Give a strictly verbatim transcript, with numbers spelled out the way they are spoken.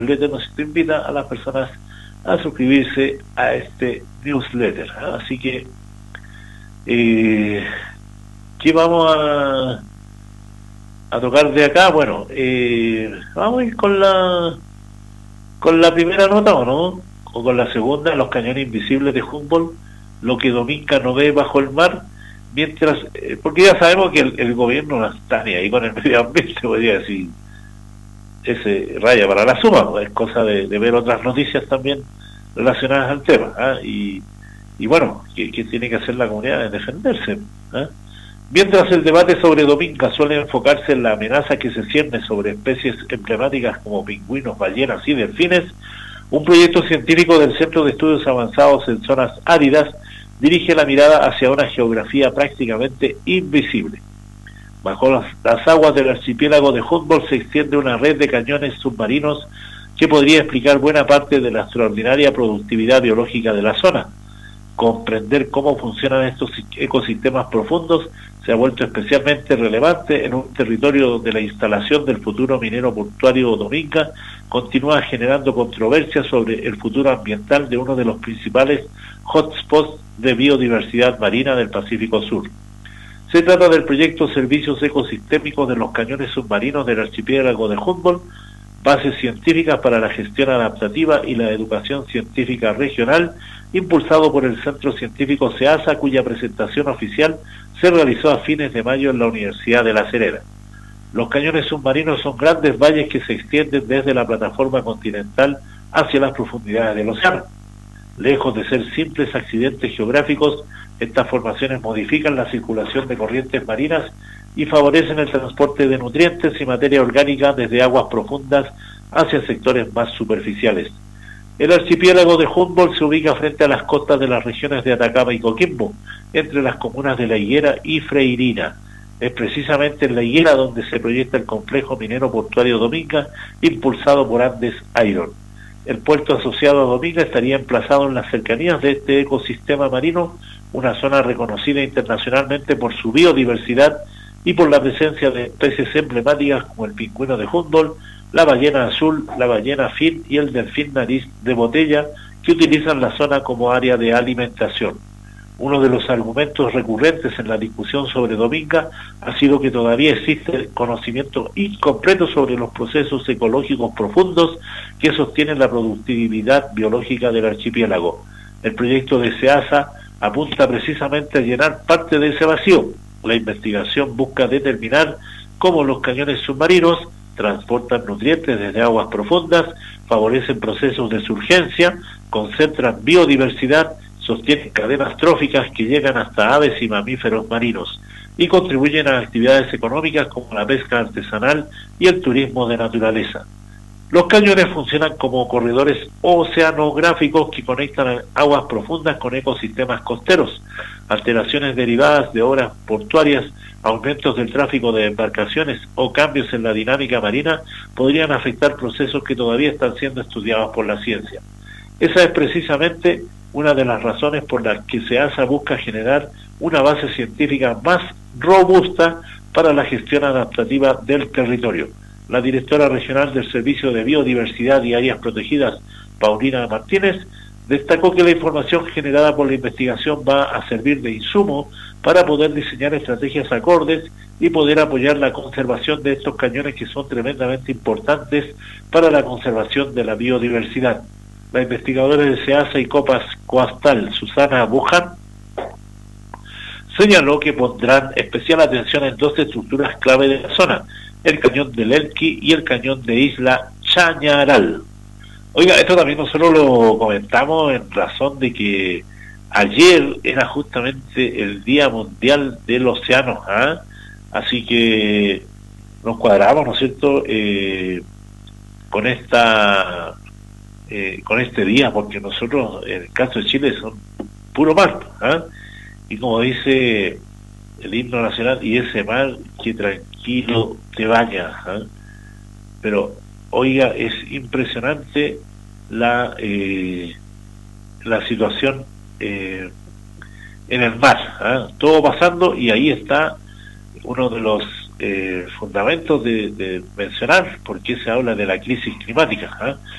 newsletter, nos invita a las personas a suscribirse a este newsletter, ¿eh? Así que eh, ¿qué vamos a a tocar de acá? Bueno, eh, vamos a ir con la con la primera nota, ¿o no? O con la segunda, los cañones invisibles de Humboldt, lo que Dominga no ve bajo el mar, mientras, eh, porque ya sabemos que el, el gobierno no está ni ahí con el medio ambiente, podría decir, ese raya para la suma, pues, es cosa de, de ver otras noticias también relacionadas al tema, ¿eh? y, y bueno, ¿qué, qué tiene que hacer la comunidad? En defenderse, ¿eh? Mientras el debate sobre Dominga suele enfocarse en la amenaza que se cierne sobre especies emblemáticas como pingüinos, ballenas y delfines, un proyecto científico del Centro de Estudios Avanzados en Zonas Áridas dirige la mirada hacia una geografía prácticamente invisible. Bajo las, las aguas del archipiélago de Humboldt se extiende una red de cañones submarinos que podría explicar buena parte de la extraordinaria productividad biológica de la zona. Comprender cómo funcionan estos ecosistemas profundos se ha vuelto especialmente relevante en un territorio donde la instalación del futuro minero portuario Dominga continúa generando controversias sobre el futuro ambiental de uno de los principales hotspots de biodiversidad marina del Pacífico Sur. Se trata del proyecto Servicios Ecosistémicos de los Cañones Submarinos del Archipiélago de Humboldt, bases científicas para la gestión adaptativa y la educación científica regional, impulsado por el Centro Científico SEASA, cuya presentación oficial se realizó a fines de mayo en la Universidad de La Serena. Los cañones submarinos son grandes valles que se extienden desde la plataforma continental hacia las profundidades del océano. Lejos de ser simples accidentes geográficos, estas formaciones modifican la circulación de corrientes marinas y favorecen el transporte de nutrientes y materia orgánica desde aguas profundas hacia sectores más superficiales. El archipiélago de Humboldt se ubica frente a las costas de las regiones de Atacama y Coquimbo, entre las comunas de La Higuera y Freirina. Es precisamente en La Higuera donde se proyecta el complejo minero portuario Dominga, impulsado por Andes Iron. El puerto asociado a Dominga estaría emplazado en las cercanías de este ecosistema marino, una zona reconocida internacionalmente por su biodiversidad y por la presencia de especies emblemáticas como el pingüino de Humboldt, la ballena azul, la ballena fin y el delfín nariz de botella, que utilizan la zona como área de alimentación. Uno de los argumentos recurrentes en la discusión sobre Dominga ha sido que todavía existe conocimiento incompleto sobre los procesos ecológicos profundos que sostienen la productividad biológica del archipiélago. El proyecto de SEASA apunta precisamente a llenar parte de ese vacío. La investigación busca determinar cómo los cañones submarinos transportan nutrientes desde aguas profundas, favorecen procesos de surgencia, concentran biodiversidad, sostienen cadenas tróficas que llegan hasta aves y mamíferos marinos y contribuyen a actividades económicas como la pesca artesanal y el turismo de naturaleza. Los cañones funcionan como corredores oceanográficos que conectan aguas profundas con ecosistemas costeros. Alteraciones derivadas de obras portuarias, aumentos del tráfico de embarcaciones o cambios en la dinámica marina podrían afectar procesos que todavía están siendo estudiados por la ciencia. Esa es precisamente una de las razones por las que SEASA busca generar una base científica más robusta para la gestión adaptativa del territorio. La directora regional del Servicio de Biodiversidad y Áreas Protegidas, Paulina Martínez, destacó que la información generada por la investigación va a servir de insumo para poder diseñar estrategias acordes y poder apoyar la conservación de estos cañones que son tremendamente importantes para la conservación de la biodiversidad. La investigadora de SEASA y Copas Coastal, Susana Bujan, señaló que pondrán especial atención en dos estructuras clave de la zona, el cañón del Elqui y el cañón de Isla Chañaral. Oiga, esto también nosotros lo comentamos en razón de que ayer era justamente el Día Mundial del Océano, ¿eh? Así que nos cuadramos, ¿no es cierto?, eh, con esta eh, con este día, porque nosotros, en el caso de Chile, son puro mar, ¿eh? Y como dice el himno nacional, y ese mar que tranquilo te baña, ¿eh? Pero oiga, es impresionante la eh, la situación eh, en el mar, ¿eh? Todo pasando, y ahí está uno de los eh, fundamentos de, de mencionar por qué se habla de la crisis climática, ¿eh?